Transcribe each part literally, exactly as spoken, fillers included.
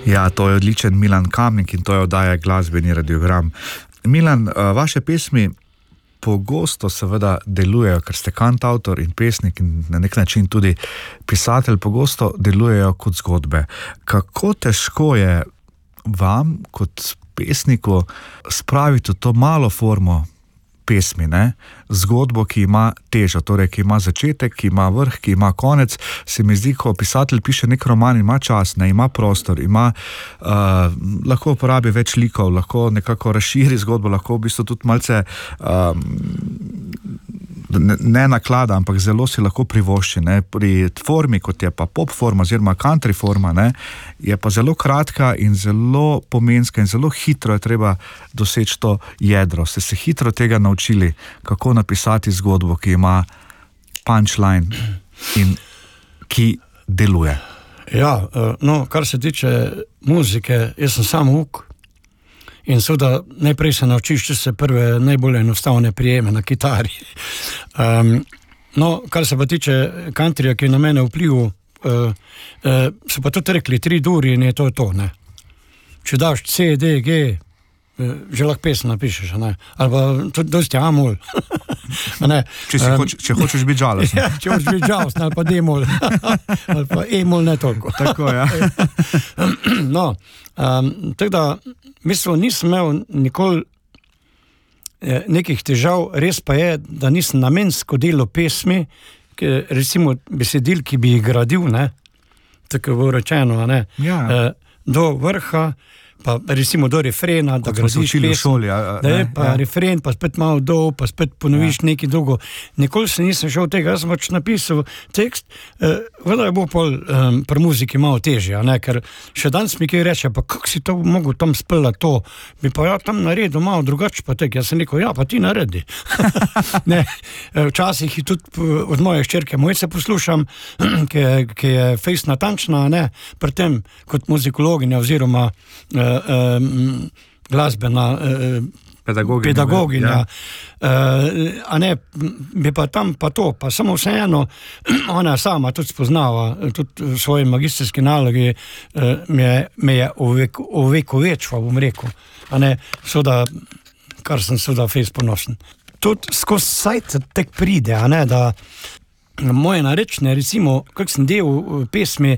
Ja, to je odličen Milan Kamnik in to je oddaja Glasbeni radiogram. Milan, vaše pesmi pogosto seveda delujejo, ker ste kantavtor in pesnik in na nek način tudi pisatelj, pogosto delujejo kot zgodbe. Kako težko je vam kot pesniku spraviti v to malo formo pesmi, ne? Zgodbo, ki ima težo, torej, ki ima začetek, ki ima vrh, ki ima konec. Se mi zdi, ko pisatelj piše nek roman, ima čas, ne, ima prostor, ima, uh, lahko uporabi več likov, lahko nekako razširi zgodbo, lahko v bistvu tudi malce uh, ne, ne naklada, ampak zelo si lahko privošči, ne. Pri formi, kot je pa pop forma oziroma country forma, ne, je pa zelo kratka in zelo pomenska in zelo hitro je treba doseči to jedro. Ste se hitro tega naučili, kako napisati zgodbo, ki ima punchline in ki deluje. Ja, no, kar se tiče muzike, jaz sem sam uk in seveda najprej se naučiš, če se prve najbolj enostavne prijeme na kitari. Um, no, kar se pa tiče countryja, ki je na mene vplival, uh, uh, so pa tudi rekli tri duri in je to to, ne. Če daš C, D, G, že lahko pesem napišeš, ne? Ali pa tudi dosti A-mol. če, um, hoč, če hočeš biti žalosten. Ja, če hočeš biti žalosten, ali pa D-mol. Ali pa E-mol ne toliko. Tako, ja. No, um, tako da, mislim, nisem imel nikoli eh, nekih težav, res pa je, da nisem namensko delal pesmi, ki, recimo besedil, ki bi jih gradil, ne? Tako bo rečeno, ne? Ja. Eh, do vrha, pa recimo do refrena, da gradiš pesem, da je pa ja. refren, pa spet malo dol, pa spet ponoviš ja. nekaj drugo. Nikoli se nisem šel tega, jaz sem pač napisal tekst, eh, vedno je bo pol um, pri muziki malo težje, ne, ker še danes mi kaj reče, pa kako si to mogel tam speljati to, bi pa ja tam naredil malo drugače pa tek, jaz sem rekel, ja, pa ti naredi. Ne, včasih je tudi od moje hčerke Mojce poslušam, ki je, ki je fejst natančna, ne, pri tem kot muzikologinja oziroma uh, Um, glasbena uh, pedagoginja, pedagoginja. Ja. Uh, a ne, bi pa tam pa to, pa samo vseeno ona sama tudi spoznava, tudi v svoji magistrski nalogi uh, me je ovekovečila, bom rekel, a ne, soda, kar sem soda fejst ponosen. Tudi skozi sajt tek pride, a ne, da moje narečne, recimo, kak sem del pesmi,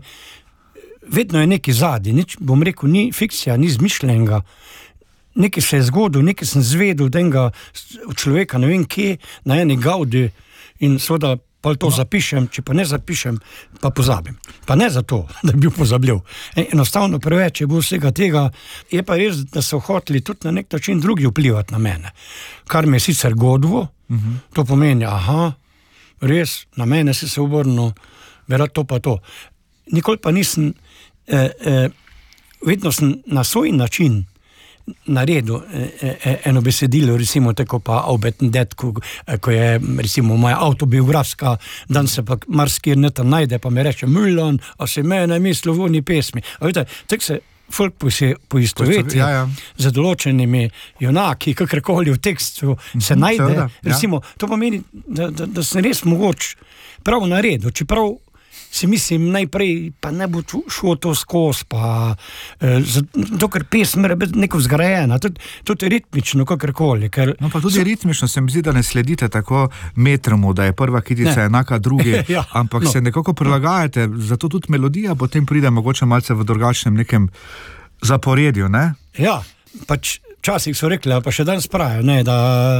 vedno je nekaj zadnji, nič, bom rekel, ni fikcija, ni zmišljenega. Nekaj se je zgodil, nekaj sem zvedel denga človeka, ne vem kje, na eni gaudi in seveda pa to no. zapišem, če pa ne zapišem, pa pozabim. Pa ne zato, da bi bil pozabljiv. Enostavno preveč je bil vsega tega, je pa res, da so hoteli tudi na nek način drugi vplivati na mene. Kar mi je sicer godvo, uh-huh. to pomeni, aha, res, na mene si se obrnil, verjat to pa to. Nikoli pa nisem, eh, eh, vedno sem na svoj način naredil eh, eno besedilo, recimo tako pa Obeten det, ko, ko je recimo moja autobiografska, dan se pa marsikjer ne tam najde, pa mi reče, Milan, a se mene mislil v oni pesmi. A vidite, tako se folk poistoveti ja, ja. z določenimi junaki, kakorkoli v tekstu se mm-hmm, najde. Seveda, recimo, ja. To pomeni, da, da, da sem res mogoč prav naredil, čeprav si mislim najprej, pa ne bo šlo to skozi, pa eh, zato, ker pesem mora biti neko vzgrajena, tudi, tudi ritmično, kakorkoli. Ker no, pa tudi so... ritmično se mi zdi, da ne sledite tako metromu, da je prva kitica enaka drugi, ja, ampak no. se nekako prilagajate, zato tudi melodija potem pride mogoče malce v drugačnem nekem zaporedju, ne? Ja, pač včasih so rekli, pa še danes pravijo, ne, da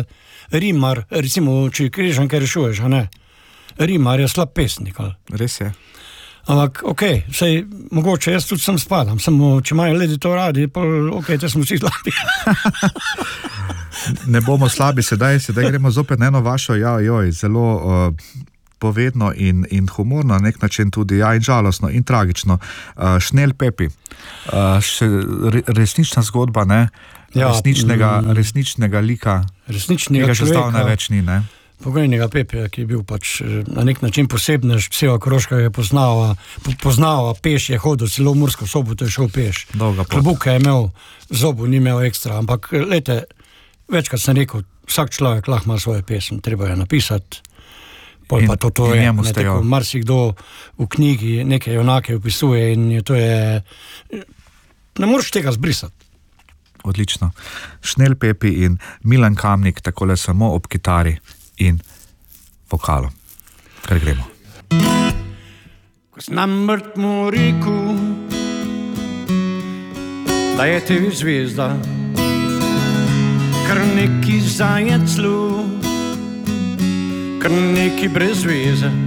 rimar, recimo, če križanke rešuješ, a ne? Rimar je slab pesnik, ali? Res je. Ampak, okej, okay, sej, mogoče jaz tudi sem spadam, samo, če imajo ljudi to radi, pa, okej, okay, te smo vsi slabi. Ne bomo slabi, sedaj, sedaj gremo zopet na eno vašo, ja, joj, zelo uh, povedno in, in humorno, na nek način tudi, ja, in žalostno, in tragično. Uh, Šnel Pepi, uh, še re, resnična zgodba, ne? Ja, resničnega, mm, resničnega lika, resničnega človeka, ki ga že več ni, ne? Pogojnega Pepija, ki je bil pač na nek način posebnež, vsega Koroška je poznava, poznava, peš je hodil, celo v Mursko Soboto je šel peš. Klobuke je imel, zobu ni imel ekstra, ampak lejte, večkrat sem rekel, vsak človek lahko ima svoje pesem, treba je napisati, pol pa to, to je, ne, tako, marsikdo v knjigi neke junake opisuje in je, to je ne moreš tega zbrisati. Odlično. Šnel Pepi in Milan Kamnik, takole samo ob kitari in vokalom. Kar gremo. Ko si namrt mu rekel, da je tebi zvezda, kar neki zajec lu, kar neki brez veze.